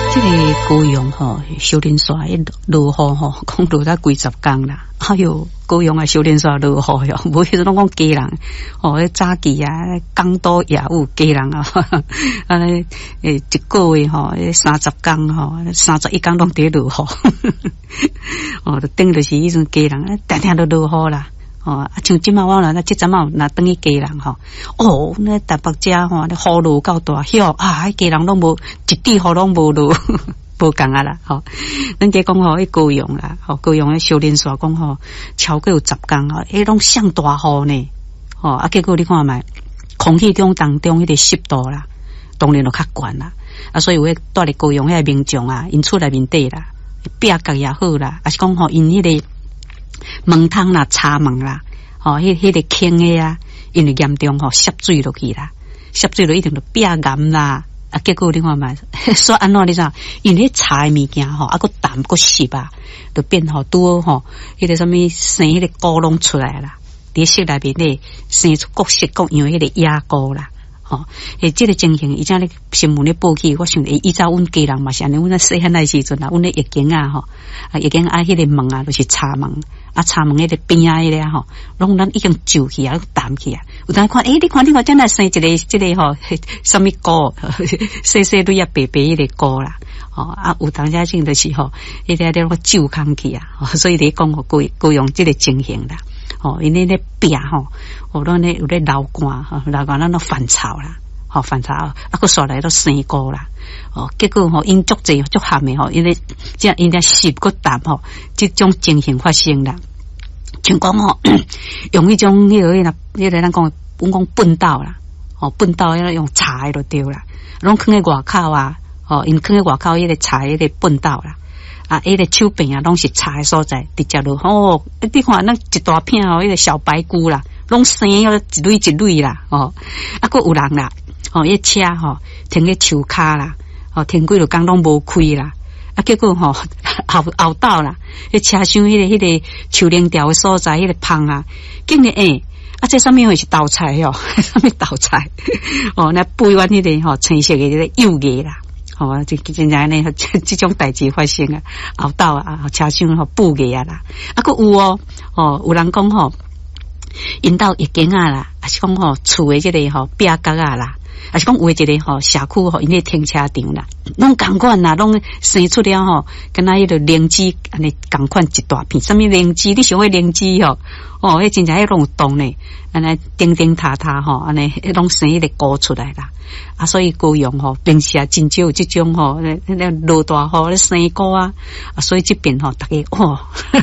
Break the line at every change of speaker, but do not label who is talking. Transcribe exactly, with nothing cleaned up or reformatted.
这个高雄吼，修炼山一落雨吼，讲落到几十天啦。哎哟，高雄啊，修炼山落雨哟，无迄种讲家人哦，迄早期啊，港都也有家人啊，啊诶，一个月吼，三十天吼，三十一天拢伫落雨，哦，等就是迄种家人，天天都落雨啦。哦，啊，像即马我啦，那即阵嘛若等于家人吼，哦，那台北遮吼，那雨落够大晓啊，迄家人拢无一滴雨拢无落，无共啊啦，吼。咱家讲吼，迄高雄啦，吼高雄迄修炼山讲吼，超过有十天吼，迄拢上大雨呢，吼啊，结果你看觅，空气中当中迄个湿度啦，当然就较悬啦，啊，所以有迄住咧高雄迄个民众啊，因厝内面底啦，壁角也好啦，啊是讲吼因迄个。门窗啦、插门啦，吼、哦，迄、迄个坑的啊，因为严重吼渗水落去啦，渗水落一定就壁癌啦，啊，结果你看嘛，说安怎你知？因为插的物件吼，啊个淡个湿啊，就变吼拄好吼，迄、那个什么生迄个膏拢出来啦，伫室内面咧生出各式各样迄个野膏啦。吼，诶，即个情形，伊正咧新闻咧报起，我想诶，依照阮家人嘛是安尼，阮咧细汉诶时阵啊，阮咧疫情啊吼，啊疫情啊，迄个门啊，就是插门，啊插门迄个边啊迄个吼，拢咱已經皱去啊，淡去啊。有當看，誒、欸，你看你看，真係生一個即、這個吼，什麼膏，細細蕊啊，白白迄個膏啦，吼啊，有當家種就是吼，迄個咧個皺空去啊，所以你講個高高用即個情形啦。哦，因为咧壁吼，哦，咱咧有咧流汗吼，流汗咱都翻潮啦，吼翻潮，啊，佮刷来都生膏啦，哦，结果吼因足济足咸诶吼，因为即因咧湿佮淡吼，即种情形发生啦。像讲吼，用迄种迄个迄个迄个咱讲，阮讲粪斗啦，哦，粪斗迄个用柴就对啦，拢囥喺外口啊，哦，因囥喺外口迄个柴迄个粪斗啦。啊，迄、那个手柄啊，拢是柴的所在，直接落哦。你看那一大片哦，迄、那个小白菇啦，拢生要一蕊一蕊啦，哦。啊，佫有人啦，哦，迄车吼停喺树骹啦，哦，停几落工拢无开啦。啊，結果吼後後道啦，迄車廂迄、那個迄、那個樹靈調的所在，迄、那個芳啊，竟然誒，啊，這上面會是豆菜哦，上面豆菜，哦，那背完迄個吼青色的迄個幼葉啦。哦，即真正呢，即種代志發生啊，後道啊，車廂吼補嘅啊啦，啊個有哦，哦有人講吼，因兜疫情啊啦，還是講吼厝嘅即個吼壁角啊啦，還是講有一個吼社區吼因個停車場啦，攏共款啦，攏生出了吼，跟那迄個靈芝安尼共款一大片，什麼靈芝？你想迄靈芝吼，哦，迄真正迄攏有動呢，安尼叮叮塔塔吼，安尼攏生迄個果出來啦。啊，所以高雄吼，平時啊真少有即種吼，那那落大雨咧生菇啊，啊，所以這邊吼，大家哦，